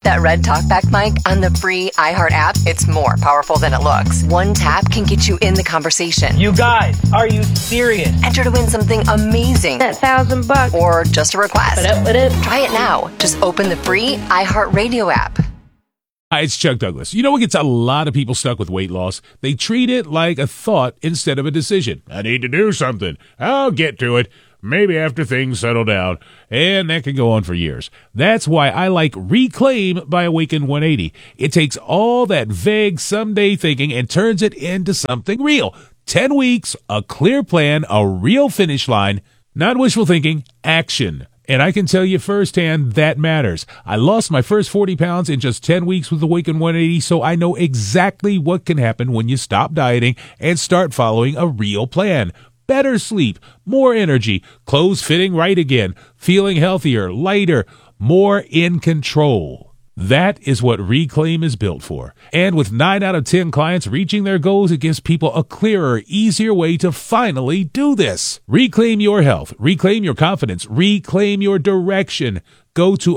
That Red Talkback mic on the free iHeart app, it's more powerful than it looks. One tap can get you in the conversation. You guys, are you serious? Enter to win something amazing. That $1,000. Or just a request. What up? Try it now. Just open the free iHeart Radio app. Hi, it's Chuck Douglas. You know what gets a lot of people stuck with weight loss? They treat it like a thought instead of a decision. I need to do something. I'll get to it. Maybe after things settle down. And that can go on for years. That's why I like Reclaim by Awaken 180. It takes all that vague someday thinking and turns it into something real. 10 weeks, a clear plan, a real finish line. Not wishful thinking, action. And I can tell you firsthand that matters. I lost my first 40 pounds in just 10 weeks with Awaken 180, so I know exactly what can happen when you stop dieting and start following a real plan. Better sleep, more energy, clothes fitting right again, feeling healthier, lighter, more in control. That is what Reclaim is built for. And with 9 out of 10 clients reaching their goals, it gives people a clearer, easier way to finally do this. Reclaim your health. Reclaim your confidence. Reclaim your direction. Go to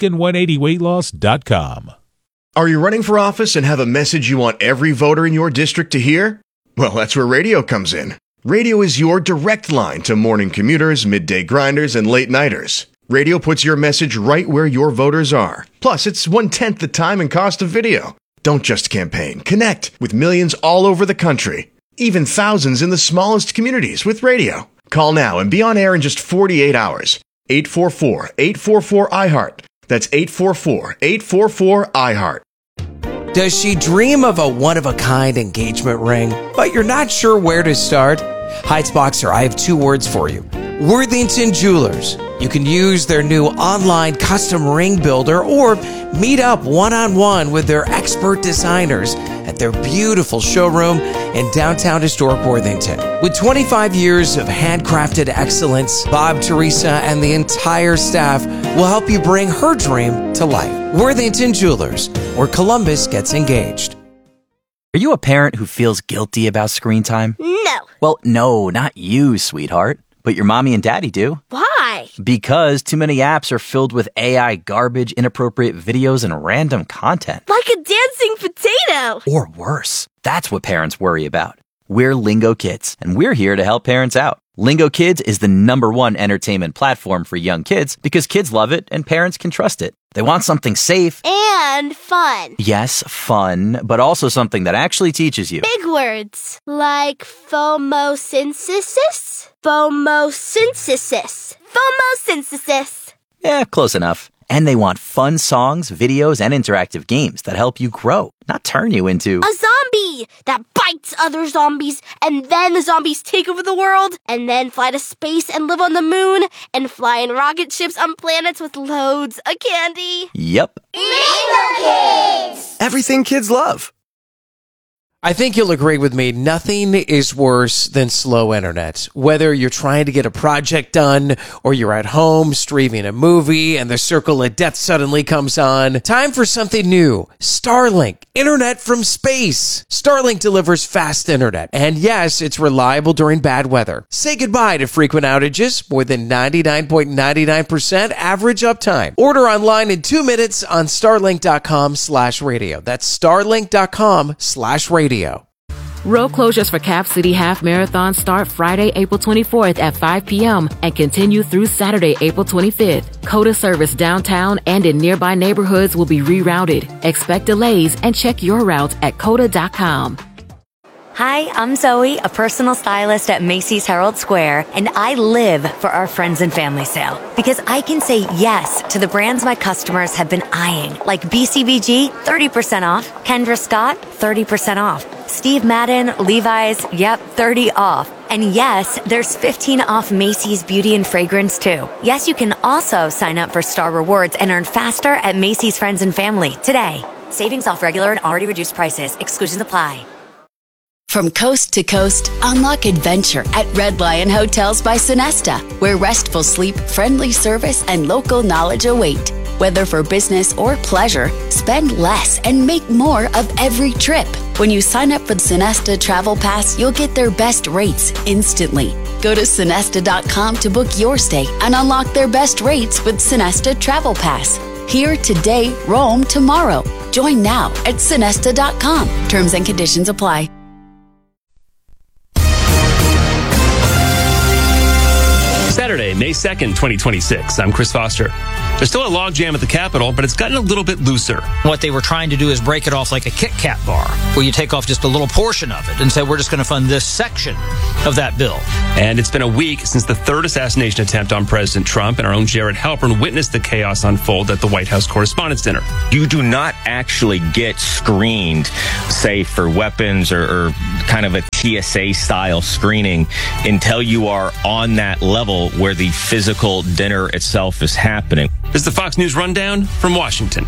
awaken180weightloss.com. Are you running for office and have a message you want every voter in your district to hear? Well, that's where radio comes in. Radio is your direct line to morning commuters, midday grinders, and late nighters. Radio puts your message right where your voters are. Plus, it's 1/10 the time and cost of video. Don't just campaign. Connect with millions all over the country. Even thousands in the smallest communities with radio. Call now and be on air in just 48 hours. 844-844-iHeart. That's 844-844-iHeart. Does she dream of a one-of-a-kind engagement ring, but you're not sure where to start? Heights Boxer, I have 2 words for you. Worthington Jewelers. You can use their new online custom ring builder or meet up one-on-one with their expert designers at their beautiful showroom in downtown historic Worthington. With 25 years of handcrafted excellence, Bob, Teresa, and the entire staff will help you bring her dream to life. Worthington Jewelers, where Columbus gets engaged. Are you a parent who feels guilty about screen time? No. Well, no, not you, sweetheart. But your mommy and daddy do. Why? Because too many apps are filled with AI garbage, inappropriate videos, and random content. Like a dancing potato. Or worse. That's what parents worry about. We're Lingo Kids, and we're here to help parents out. Lingo Kids is the #1 entertainment platform for young kids because kids love it and parents can trust it. They want something safe. And fun. Yes, fun, but also something that actually teaches you. Big words. Like phomosynthesis? Phomosynthesis. Phomosynthesis. Yeah, close enough. And they want fun songs, videos, and interactive games that help you grow, not turn you into a zombie that bites other zombies, and then the zombies take over the world, and then fly to space and live on the moon, and fly in rocket ships on planets with loads of candy. Yep. Lingo Kids! Everything kids love. I think you'll agree with me, nothing is worse than slow internet. Whether you're trying to get a project done or you're at home streaming a movie and the circle of death suddenly comes on, time for something new. Starlink, internet from space. Starlink delivers fast internet. And yes, it's reliable during bad weather. Say goodbye to frequent outages, more than 99.99% average uptime. Order online in 2 minutes on starlink.com/radio. That's starlink.com/radio. Road closures for Cap City Half Marathon start Friday, April 24th at 5 p.m. and continue through Saturday, April 25th. COTA service downtown and in nearby neighborhoods will be rerouted. Expect delays and check your route at COTA.com. Hi, I'm Zoe, a personal stylist at Macy's Herald Square, and I live for our friends and family sale because I can say yes to the brands my customers have been eyeing, like BCBG, 30% off, Kendra Scott, 30% off, Steve Madden, Levi's, yep, 30 off. And yes, there's 15 off Macy's Beauty and Fragrance too. Yes, you can also sign up for Star Rewards and earn faster at Macy's Friends and Family today. Savings off regular and already reduced prices. Exclusions apply. From coast to coast, unlock adventure at Red Lion Hotels by Sonesta, where restful sleep, friendly service, and local knowledge await. Whether for business or pleasure, spend less and make more of every trip. When you sign up for the Sonesta Travel Pass, you'll get their best rates instantly. Go to Sonesta.com to book your stay and unlock their best rates with Sonesta Travel Pass. Here today, roam tomorrow. Join now at Sonesta.com. Terms and conditions apply. Saturday, May 2nd, 2026. I'm Chris Foster. There's still a logjam at the Capitol, but it's gotten a little bit looser. What they were trying to do is break it off like a Kit Kat bar, where you take off just a little portion of it and say, we're just going to fund this section of that bill. And it's been a week since the third assassination attempt on President Trump, and our own Jared Halpern witnessed the chaos unfold at the White House Correspondents' Dinner. You do not actually get screened, say, for weapons or kind of a TSA-style screening until you are on that level where the physical dinner itself is happening. This is the Fox News Rundown from Washington.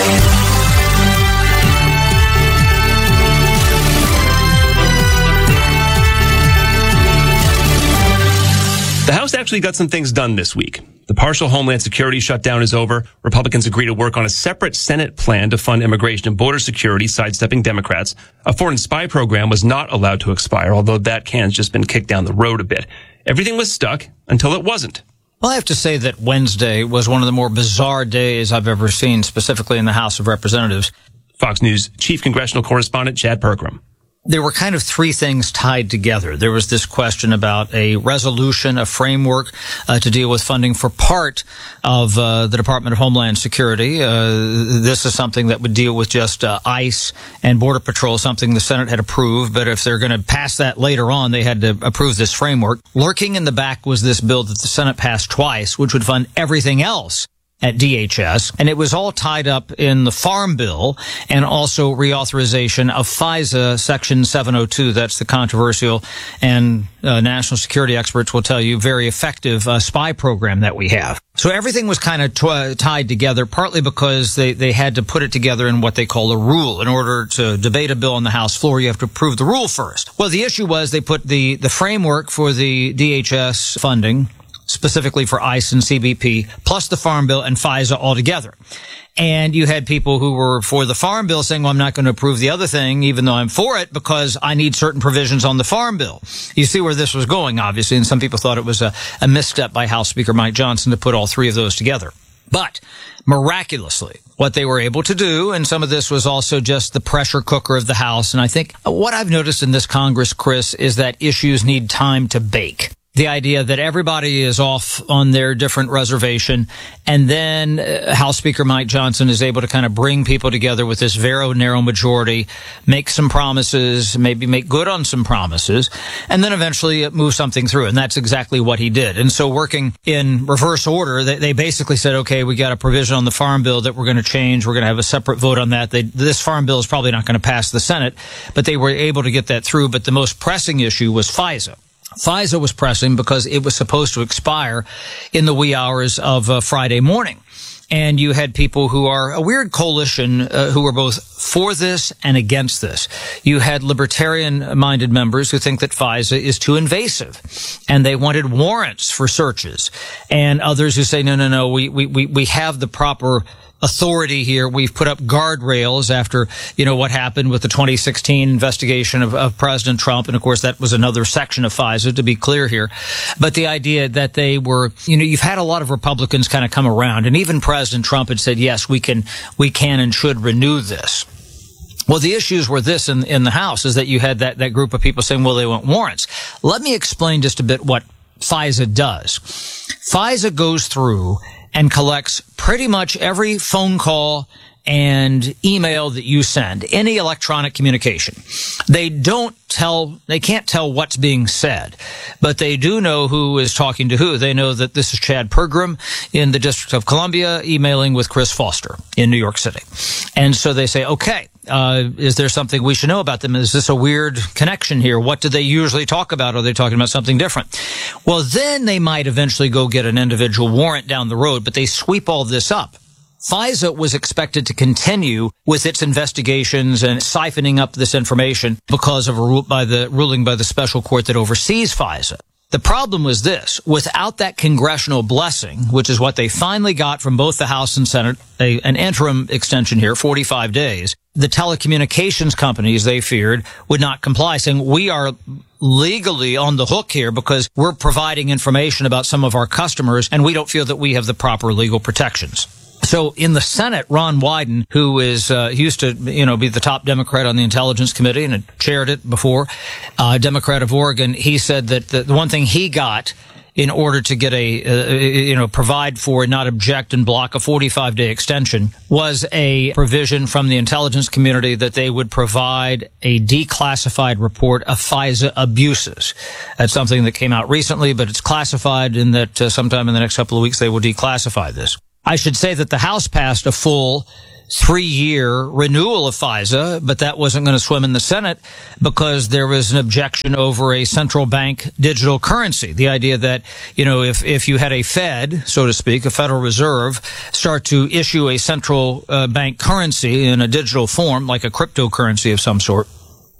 The House actually got some things done this week. The partial Homeland Security shutdown is over. Republicans agree to work on a separate Senate plan to fund immigration and border security, sidestepping Democrats. A foreign spy program was not allowed to expire, although that can's just been kicked down the road a bit. Everything was stuck until it wasn't. Well, I have to say that Wednesday was one of the more bizarre days I've ever seen, specifically in the House of Representatives. Fox News chief congressional correspondent Chad Pergram. There were kind of three things tied together. There was this question about a resolution, a framework to deal with funding for part of the Department of Homeland Security. This is something that would deal with just ICE and Border Patrol, something the Senate had approved. But if they're going to pass that later on, they had to approve this framework. Lurking in the back was this bill that the Senate passed twice, which would fund everything else at DHS, and it was all tied up in the Farm Bill and also reauthorization of FISA Section 702. That's the controversial and national security experts will tell you very effective spy program that we have. So everything was kind of tied together, partly because they had to put it together in what they call a rule. In order to debate a bill on the House floor, you have to approve the rule first. Well, the issue was they put the framework for the DHS funding, specifically for ICE and CBP, plus the Farm Bill and FISA all together. And you had people who were for the Farm Bill saying, well, I'm not going to approve the other thing, even though I'm for it, because I need certain provisions on the Farm Bill. You see where this was going, obviously, and some people thought it was a misstep by House Speaker Mike Johnson to put all three of those together. But miraculously, what they were able to do, and some of this was also just the pressure cooker of the House, and I think what I've noticed in this Congress, Chris, is that issues need time to bake. The idea that everybody is off on their different reservation, and then House Speaker Mike Johnson is able to kind of bring people together with this very narrow majority, make some promises, maybe make good on some promises, and then eventually move something through. And that's exactly what he did. And so working in reverse order, they basically said, okay, we got a provision on the Farm Bill that we're going to change. We're going to have a separate vote on that. This Farm Bill is probably not going to pass the Senate, but they were able to get that through. But the most pressing issue was FISA. FISA was pressing because it was supposed to expire in the wee hours of Friday morning. And you had people who are a weird coalition who were both for this and against this. You had libertarian-minded members who think that FISA is too invasive, and they wanted warrants for searches. And others who say, no, we have the proper authority here. We've put up guardrails after, what happened with the 2016 investigation of President Trump. And of course, that was another section of FISA, to be clear here. But the idea that they were, you've had a lot of Republicans kind of come around, and even President Trump had said, yes, we can and should renew this. Well, the issues were this in the House, is that you had that group of people saying, well, they want warrants. Let me explain just a bit what FISA does. FISA goes through and collects pretty much every phone call and email that you send, any electronic communication. They can't tell what's being said, but they do know who is talking to who. They know that this is Chad Pergram in the District of Columbia emailing with Chris Foster in New York City. And so they say, okay, is there something we should know about them? Is this a weird connection here? What do they usually talk about? Are they talking about something different? Well, then they might eventually go get an individual warrant down the road, but they sweep all this up. FISA was expected to continue with its investigations and siphoning up this information because of a ruling by the special court that oversees FISA. The problem was this: without that congressional blessing, which is what they finally got from both the House and Senate, an interim extension here, 45 days, the telecommunications companies, they feared, would not comply, saying we are legally on the hook here because we're providing information about some of our customers and we don't feel that we have the proper legal protections. So in the Senate, Ron Wyden, who is used to be the top Democrat on the Intelligence Committee and had chaired it before, Democrat of Oregon, he said that the one thing he got in order to get provide for and not object and block a 45-day extension was a provision from the intelligence community that they would provide a declassified report of FISA abuses. That's something that came out recently, but it's classified, and that sometime in the next couple of weeks they will declassify this. I should say that the House passed a full 3-year renewal of FISA, but that wasn't going to swim in the Senate because there was an objection over a central bank digital currency. The idea that, if you had a Fed, so to speak, a Federal Reserve, start to issue a central bank currency in a digital form, like a cryptocurrency of some sort,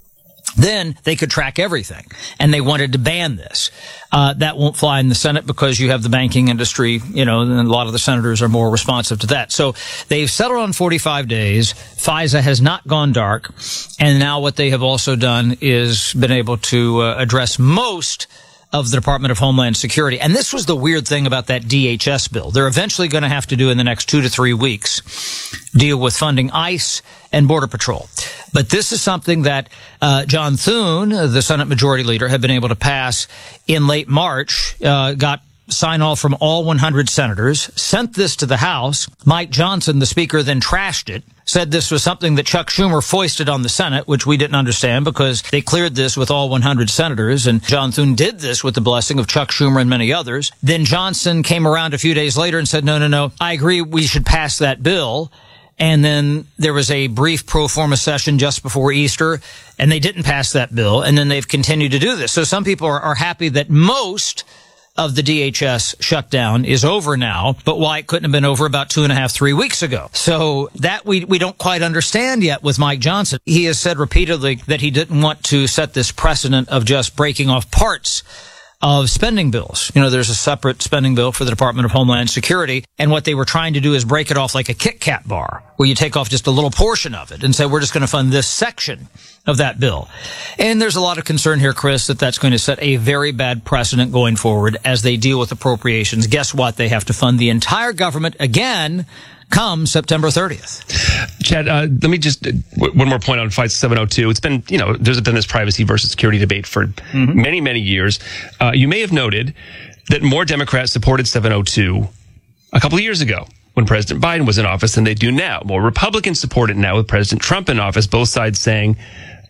then they could track everything. And they wanted to ban this. That won't fly in the Senate because you have the banking industry, and a lot of the senators are more responsive to that. So they've settled on 45 days. FISA has not gone dark. And now what they have also done is been able to address most of the Department of Homeland Security. And this was the weird thing about that DHS bill. They're eventually going to have to do in the next 2 to 3 weeks, deal with funding ICE and Border Patrol. But this is something that John Thune, the Senate Majority Leader, had been able to pass in late March, got sign-off from all 100 senators, sent this to the House. Mike Johnson, the Speaker, then trashed it, said this was something that Chuck Schumer foisted on the Senate, which we didn't understand because they cleared this with all 100 senators, and John Thune did this with the blessing of Chuck Schumer and many others. Then Johnson came around a few days later and said, no, I agree, we should pass that bill. And then there was a brief pro forma session just before Easter, and they didn't pass that bill, and then they've continued to do this. So some people are happy that most of the DHS shutdown is over now, but why it couldn't have been over about 2.5, 3 weeks ago. So that we don't quite understand yet with Mike Johnson. He has said repeatedly that he didn't want to set this precedent of just breaking off parts of spending bills. There's a separate spending bill for the Department of Homeland Security, and what they were trying to do is break it off like a Kit Kat bar, where you take off just a little portion of it and say, we're just going to fund this section of that bill. And there's a lot of concern here, Chris, that that's going to set a very bad precedent going forward as they deal with appropriations. Guess what? They have to fund the entire government again come September 30th. Chad, let me just, one more point on Fight 702. It's been, there's been this privacy versus security debate for many, many years. You may have noted that more Democrats supported 702 a couple of years ago when President Biden was in office than they do now. More Republicans support it now with President Trump in office, both sides saying,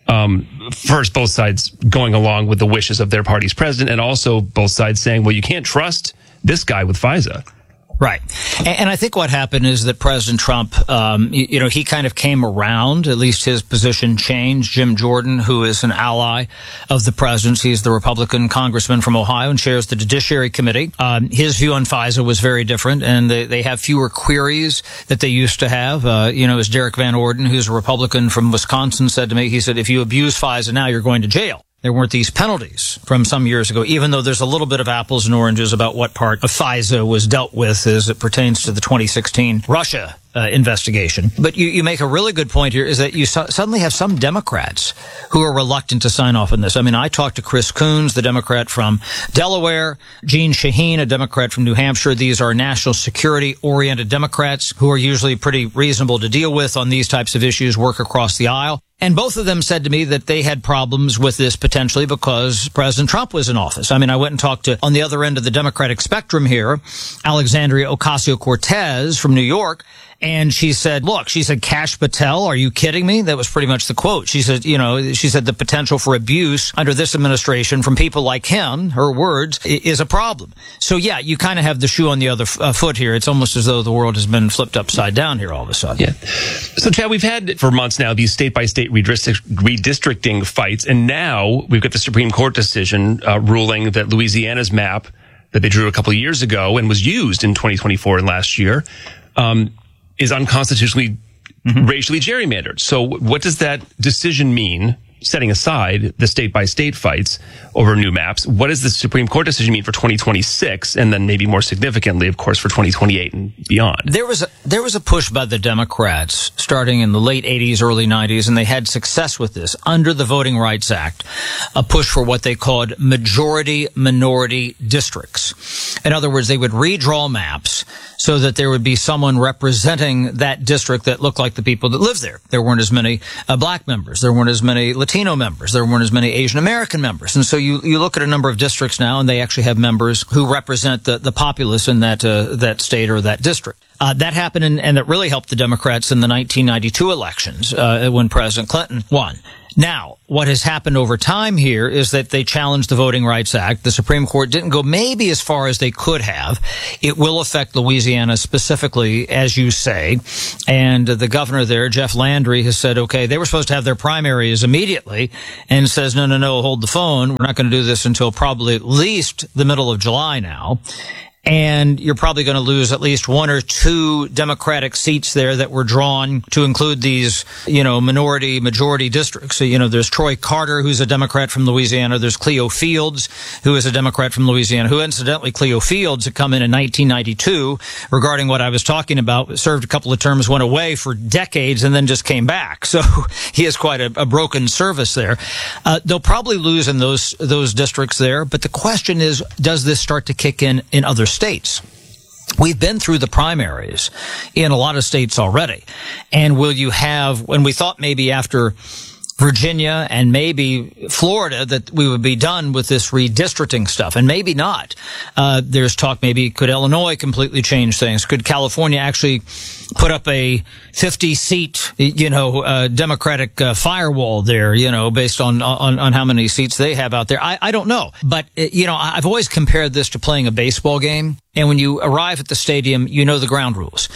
first, both sides going along with the wishes of their party's president, and also both sides saying, well, you can't trust this guy with FISA. Right. And I think what happened is that President Trump, he kind of came around, at least his position changed. Jim Jordan, who is an ally of the president's, he's the Republican congressman from Ohio and chairs the Judiciary Committee. His view on FISA was very different, and they have fewer queries that they used to have. As Derek Van Orden, who's a Republican from Wisconsin, said to me, he said, if you abuse FISA now, you're going to jail. There weren't these penalties from some years ago, even though there's a little bit of apples and oranges about what part of FISA was dealt with as it pertains to the 2016 Russia investigation. But you make a really good point here, is that you suddenly have some Democrats who are reluctant to sign off on this. I mean, I talked to Chris Coons, the Democrat from Delaware, Jeanne Shaheen, a Democrat from New Hampshire. These are national security-oriented Democrats who are usually pretty reasonable to deal with on these types of issues, work across the aisle. And both of them said to me that they had problems with this potentially because President Trump was in office. I mean, I went and talked to, on the other end of the Democratic spectrum here, Alexandria Ocasio-Cortez from New York. And she said, look, she said, Kash Patel, are you kidding me? That was pretty much the quote. She said, she said the potential for abuse under this administration from people like him, her words, is a problem. So yeah, you kind of have the shoe on the other foot here. It's almost as though the world has been flipped upside down here all of a sudden. Yeah. So Chad, we've had for months now these state-by-state redistricting fights, and now we've got the Supreme Court decision ruling that Louisiana's map that they drew a couple of years ago and was used in 2024 and last year is unconstitutionally racially gerrymandered. So what does that decision mean setting aside the state-by-state fights over new maps, what does the Supreme Court decision mean for 2026, and then maybe more significantly, of course, for 2028 and beyond? There was a push by the Democrats starting in the late 80s, early 90s, and they had success with this under the Voting Rights Act, a push for what they called majority-minority districts. In other words, they would redraw maps so that there would be someone representing that district that looked like the people that live there. There weren't as many black members. There weren't as many Latino members. There weren't as many Asian American members. And so you look at a number of districts now, and they actually have members who represent the populace in that state or that district. That happened, and it really helped the Democrats in the 1992 elections when President Clinton won. Now, what has happened over time here is that they challenged the Voting Rights Act. The Supreme Court didn't go maybe as far as they could have. It will affect Louisiana specifically, as you say. And the governor there, Jeff Landry, has said, okay, they were supposed to have their primaries immediately, and says, no, hold the phone. We're not going to do this until probably at least the middle of July now. And you're probably going to lose at least one or two Democratic seats there that were drawn to include these, majority districts. So, there's Troy Carter, who's a Democrat from Louisiana. There's Cleo Fields, who is a Democrat from Louisiana, who incidentally, Cleo Fields had come in 1992 regarding what I was talking about, served a couple of terms, went away for decades, and then just came back. So he has quite a broken service there. They'll probably lose in those districts there. But the question is, does this start to kick in other states? We've been through the primaries in a lot of states already. And will you have, when we thought maybe after Virginia and maybe Florida that we would be done with this redistricting stuff, and maybe not. There's talk maybe could Illinois completely change things? Could California actually put up a 50-seat, Democratic firewall there, based on how many seats they have out there? I don't know. But, I've always compared this to playing a baseball game. And when you arrive at the stadium, you know the ground rules.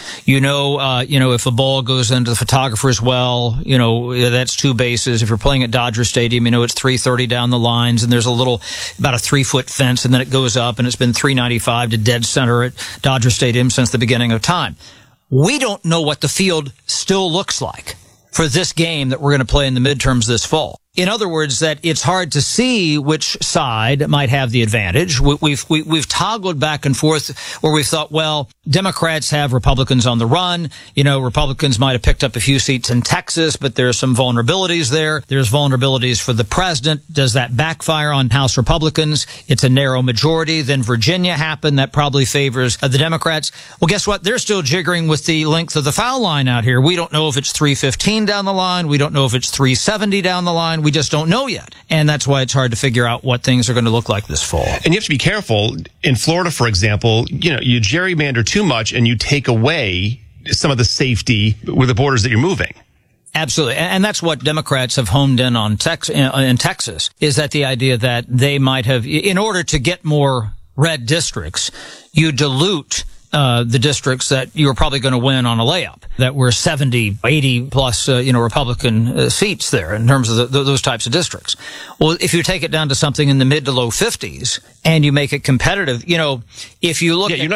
If a ball goes into the photographer's well, that's 2 bases. If you're playing at Dodger Stadium, it's 330 down the lines, and there's about a 3-foot fence, and then it goes up, and it's been 395 to dead center at Dodger Stadium since the beginning of time. We don't know what the field still looks like for this game that we're going to play in the midterms this fall. In other words, that it's hard to see which side might have the advantage. We've toggled back and forth where we thought, well, Democrats have Republicans on the run. Republicans might have picked up a few seats in Texas, but there's some vulnerabilities there. There's vulnerabilities for the president. Does that backfire on House Republicans? It's a narrow majority. Then Virginia happened. That probably favors the Democrats. Well, guess what? They're still jiggering with the length of the foul line out here. We don't know if it's 315 down the line. We don't know if it's 370 down the line. We just don't know yet. And that's why it's hard to figure out what things are going to look like this fall. And you have to be careful. In Florida, for example, you gerrymander too much and you take away some of the safety with the borders that you're moving. Absolutely. And that's what Democrats have honed in on in Texas, is that the idea that they might have, in order to get more red districts, you dilute the districts that you were probably going to win on a layup, that were 70, 80 plus, Republican seats there in terms of those types of districts. Well, if you take it down to something in the mid to low 50s and you make it competitive, if you look you're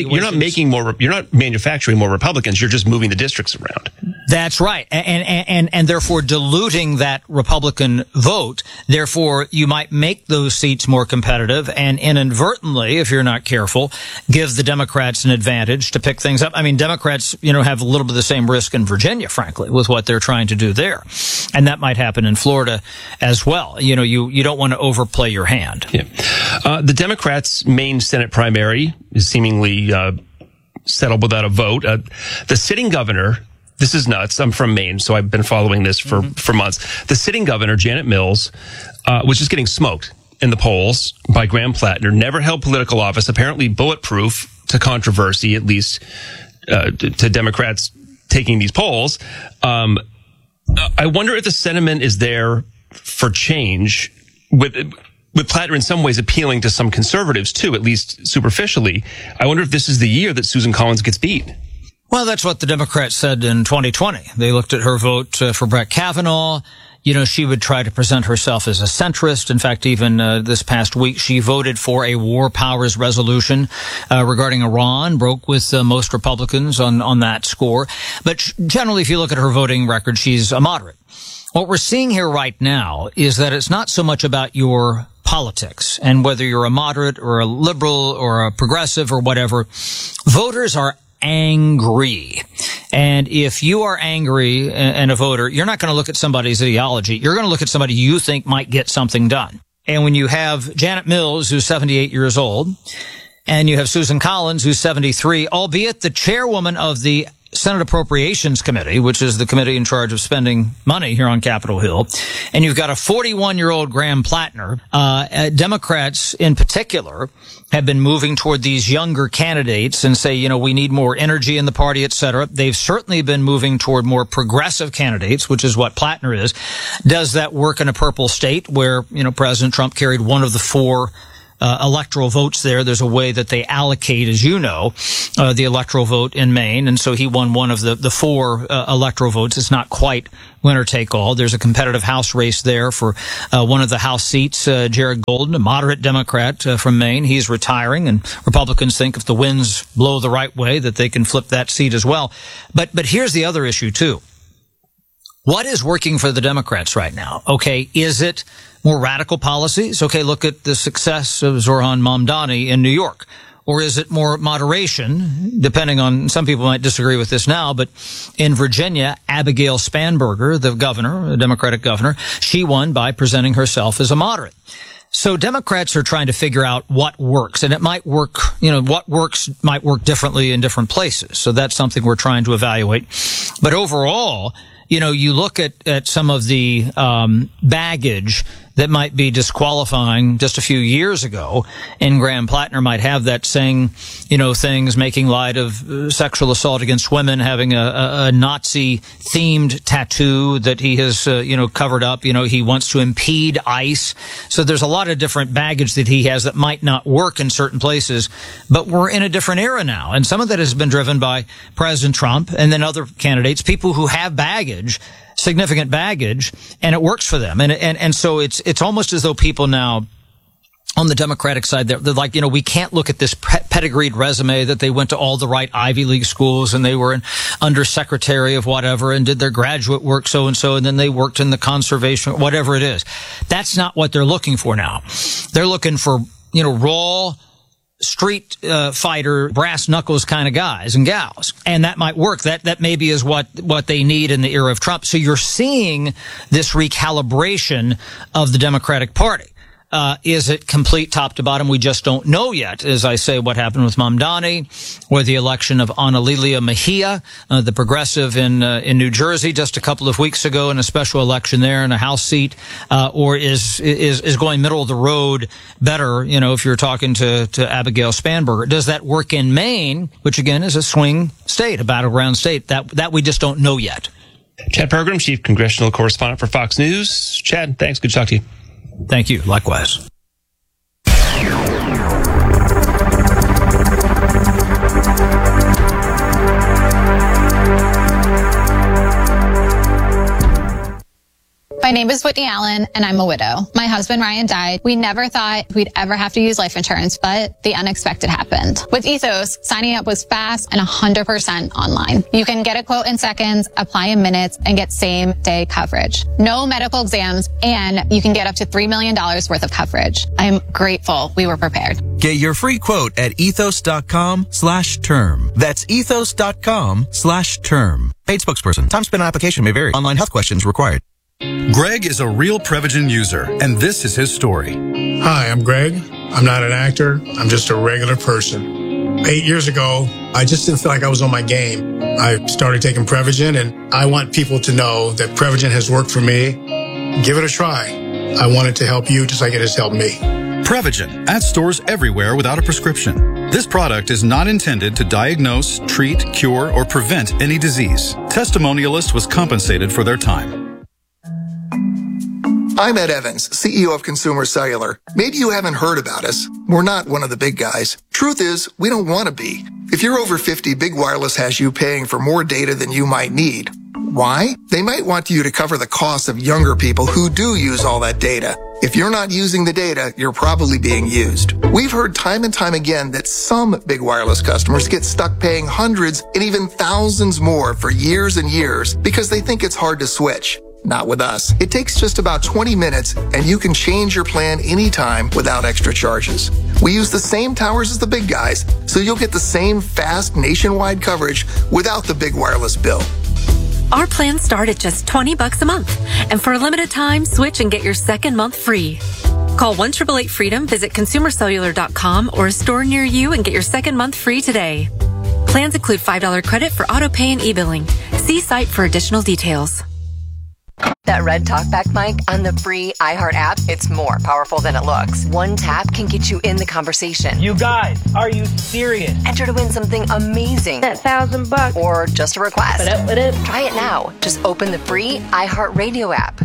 not manufacturing more Republicans, you're just moving the districts around. That's right. And therefore diluting that Republican vote. Therefore, you might make those seats more competitive and inadvertently, if you're not careful, give the Democrats an advantage to pick things up. I mean, Democrats, have a little bit of the same risk in Virginia, frankly, with what they're trying to do there. And that might happen in Florida as well. You don't want to overplay your hand. Yeah. The Democrats' main Senate primary is seemingly settled without a vote. The sitting governor, this is nuts. I'm from Maine, so I've been following this for months. The sitting governor, Janet Mills, was just getting smoked in the polls by Graham Plattner, never held political office, apparently bulletproof to controversy, at least to Democrats taking these polls. I wonder if the sentiment is there for change, with Plattner in some ways appealing to some conservatives too, at least superficially. I wonder if this is the year that Susan Collins gets beat. Well, that's what the Democrats said in 2020. They looked at her vote for Brett Kavanaugh. She would try to present herself as a centrist. In fact, even this past week, she voted for a war powers resolution regarding Iran, broke with most Republicans on that score. But generally, if you look at her voting record, she's a moderate. What we're seeing here right now is that it's not so much about your politics and whether you're a moderate or a liberal or a progressive or whatever. Voters are angry. And if you are angry and a voter, you're not going to look at somebody's ideology. You're going to look at somebody you think might get something done. And when you have Janet Mills, who's 78 years old, and you have Susan Collins, who's 73, albeit the chairwoman of the Senate Appropriations Committee, which is the committee in charge of spending money here on Capitol Hill, and you've got a 41-year-old Graham Plattner. Democrats in particular have been moving toward these younger candidates and say, you know, we need more energy in the party, et cetera. They've certainly been moving toward more progressive candidates, which is what Plattner is. Does that work in a purple state where, you know, President Trump carried one of the four electoral votes there? There's a way that they allocate, as you know, the electoral vote in Maine. And so he won one of the four electoral votes. It's not quite winner take all. There's a competitive House race there for one of the House seats. Jared Golden, a moderate Democrat from Maine, he's retiring, and Republicans think if the winds blow the right way that they can flip that seat as well. But here's the other issue too. What is working for the Democrats right now? Okay, is it more radical policies? Okay, look at the success of Zohran Mamdani in New York. Or is it more moderation, depending on, some people might disagree with this now, but in Virginia, Abigail Spanberger, the governor, the Democratic governor, she won by presenting herself as a moderate. So Democrats are trying to figure out what works, and it might work, you know, what works might work differently in different places. So that's something we're trying to evaluate. But overall, you know, you look at some of the baggage that might be disqualifying just a few years ago, and Graham Plattner might have that, saying, you know, things, making light of sexual assault against women, having a Nazi-themed tattoo that he has, you know, covered up. You know, he wants to impede ICE. So there's a lot of different baggage that he has that might not work in certain places, but we're in a different era now. And some of that has been driven by President Trump and then other candidates, people who have baggage, significant baggage, and it works for them. And so it's almost as though people now on the Democratic side, they're like, you know, we can't look at this pedigreed resume that they went to all the right Ivy League schools and they were an undersecretary of whatever and did their graduate work so-and-so, and then they worked in the conservation, whatever it is. That's not what they're looking for now. They're looking for, you know, raw, street fighter, brass knuckles kind of guys and gals. And that might work. That maybe is what they need in the era of Trump. So you're seeing this recalibration of the Democratic Party. Is it complete top to bottom? We just don't know yet. As I say, what happened with Mamdani, or the election of Analilia Mejia, the progressive in New Jersey just a couple of weeks ago, in a special election there in a House seat, or is going middle of the road better? You know, if you're talking to Abigail Spanberger, does that work in Maine, which again is a swing state, a battleground state? That we just don't know yet. Chad Pergram, Chief Congressional Correspondent for Fox News. Chad, thanks. Good to talk to you. Thank you. Likewise. My name is Whitney Allen, and I'm a widow. My husband, Ryan, died. We never thought we'd ever have to use life insurance, but the unexpected happened. With Ethos, signing up was fast and 100% online. You can get a quote in seconds, apply in minutes, and get same-day coverage. No medical exams, and you can get up to $3 million worth of coverage. I'm grateful we were prepared. Get your free quote at ethos.com/term. That's ethos.com/term. Paid spokesperson. Time spent on application may vary. Online health questions required. Greg is a real Prevagen user, and this is his story. Hi, I'm Greg. I'm not an actor. I'm just a regular person. 8 years ago, I just didn't feel like I was on my game. I started taking Prevagen, and I want people to know that Prevagen has worked for me. Give it a try. I want it to help you just like it has helped me. Prevagen, at stores everywhere without a prescription. This product is not intended to diagnose, treat, cure, or prevent any disease. Testimonialist was compensated for their time. I'm Ed Evans, CEO of Consumer Cellular. Maybe you haven't heard about us. We're not one of the big guys. Truth is, we don't want to be. If you're over 50, Big Wireless has you paying for more data than you might need. Why? They might want you to cover the cost of younger people who do use all that data. If you're not using the data, you're probably being used. We've heard time and time again that some Big Wireless customers get stuck paying hundreds and even thousands more for years and years because they think it's hard to switch. Not with us. It takes just about 20 minutes, and you can change your plan anytime without extra charges. We use the same towers as the big guys, so you'll get the same fast nationwide coverage without the big wireless bill. Our plans start at just $20 a month. And for a limited time, switch and get your second month free. Call 1-888-FREEDOM, visit consumercellular.com or a store near you and get your second month free today. Plans include $5 credit for auto pay and e-billing. See site for additional details. That Red Talkback mic on the free iHeart app, it's more powerful than it looks. One tap can get you in the conversation. You guys, are you serious? Enter to win something amazing. That $1,000. Or just a request. What up? Try it now. Just open the free iHeart Radio app.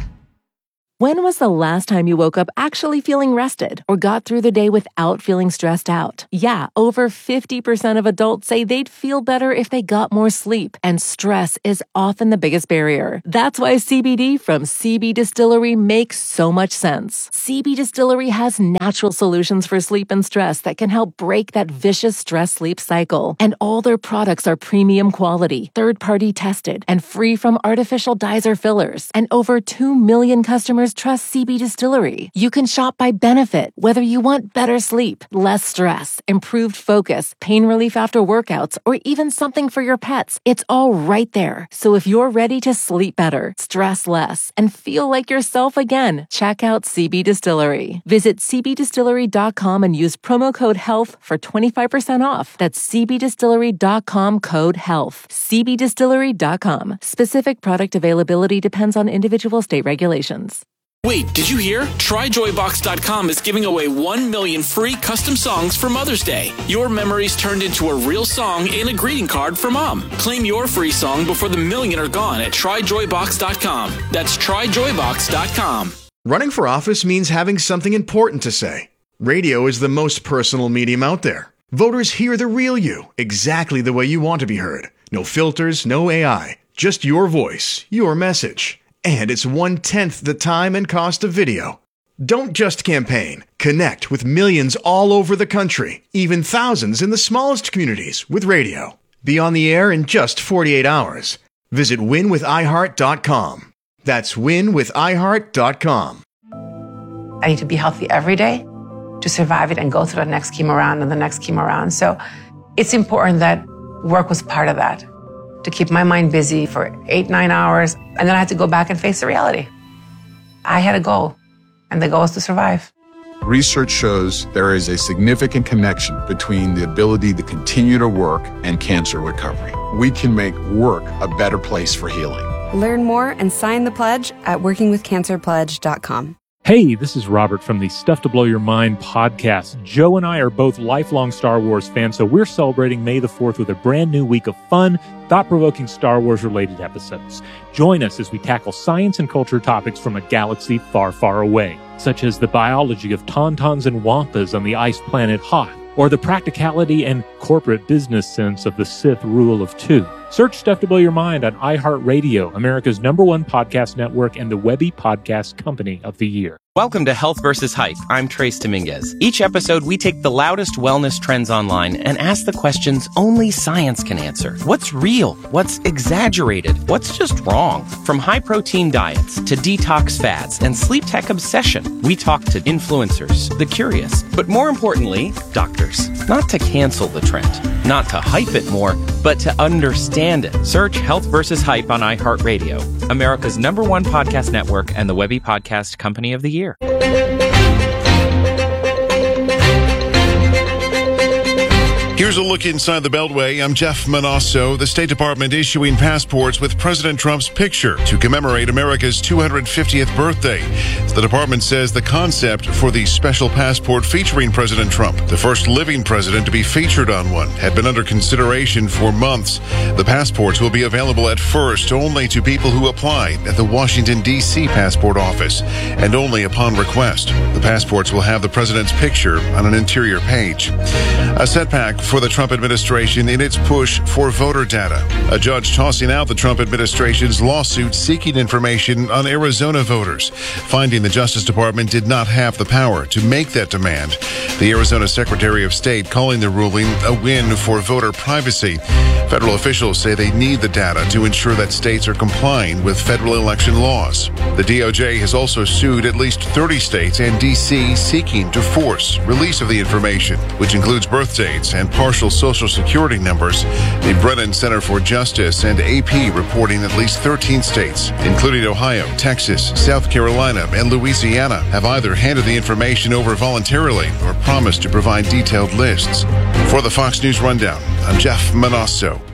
When was the last time you woke up actually feeling rested or got through the day without feeling stressed out? Yeah, over 50% of adults say they'd feel better if they got more sleep, and stress is often the biggest barrier. That's why CBD from CB Distillery makes so much sense. CB Distillery has natural solutions for sleep and stress that can help break that vicious stress-sleep cycle. And all their products are premium quality, third-party tested, and free from artificial dyes or fillers. And over 2 million customers trust CB Distillery. You can shop by benefit, whether you want better sleep, less stress, improved focus, pain relief after workouts, or even something for your pets. It's all right there. So if you're ready to sleep better, stress less, and feel like yourself again, check out CB Distillery. Visit cbdistillery.com and use promo code HEALTH for 25% off. That's cbdistillery.com code HEALTH. cbdistillery.com. Specific product availability depends on individual state regulations. Wait, did you hear? TryJoyBox.com is giving away 1 million free custom songs for Mother's Day. Your memories turned into a real song and a greeting card for Mom. Claim your free song before the million are gone at TryJoyBox.com. That's TryJoyBox.com. Running for office means having something important to say. Radio is the most personal medium out there. Voters hear the real you, exactly the way you want to be heard. No filters, no AI, just your voice, your message. And it's 1/10 the time and cost of video. Don't just campaign. Connect with millions all over the country, even thousands in the smallest communities with radio. Be on the air in just 48 hours. Visit winwithiheart.com. That's winwithiheart.com. I need to be healthy every day to survive it and go through the next chemo round and the next chemo round. So it's important that work was part of that, to keep my mind busy for 8-9 hours. And then I had to go back and face the reality. I had a goal, and the goal is to survive. Research shows there is a significant connection between the ability to continue to work and cancer recovery. We can make work a better place for healing. Learn more and sign the pledge at workingwithcancerpledge.com. Hey, this is Robert from the Stuff to Blow Your Mind podcast. Joe and I are both lifelong Star Wars fans, so we're celebrating May the 4th with a brand new week of fun, thought-provoking Star Wars-related episodes. Join us as we tackle science and culture topics from a galaxy far, far away, such as the biology of tauntauns and wampas on the ice planet Hoth, or the practicality and corporate business sense of the Sith rule of two. Search Stuff to Blow Your Mind on iHeartRadio, America's #1 podcast network and the Webby Podcast Company of the Year. Welcome to Health vs. Hype. I'm Trace Dominguez. Each episode, we take the loudest wellness trends online and ask the questions only science can answer. What's real? What's exaggerated? What's just wrong? From high-protein diets to detox fads and sleep tech obsession, we talk to influencers, the curious, but more importantly, doctors. Not to cancel the trend, not to hype it more, but to understand it. Search Health vs. Hype on iHeartRadio, America's #1 podcast network and the Webby Podcast Company of the Year. Here's a look inside the Beltway. I'm Jeff Manasso. The State Department issuing passports with President Trump's picture to commemorate America's 250th birthday. The department says the concept for the special passport featuring President Trump, the first living president to be featured on one, had been under consideration for months. The passports will be available at first only to people who apply at the Washington, D.C. passport office and only upon request. The passports will have the president's picture on an interior page. A setback for the Trump administration in its push for voter data. A judge tossing out the Trump administration's lawsuit seeking information on Arizona voters, finding the Justice Department did not have the power to make that demand. The Arizona Secretary of State calling the ruling a win for voter privacy. Federal officials say they need the data to ensure that states are complying with federal election laws. The DOJ has also sued at least 30 states and D.C. seeking to force release of the information, which includes birth dates and partial Social Security numbers. The Brennan Center for Justice and AP reporting at least 13 states, including Ohio, Texas, South Carolina, and Louisiana, have either handed the information over voluntarily or promised to provide detailed lists. For the Fox News Rundown, I'm Jeff Manasso.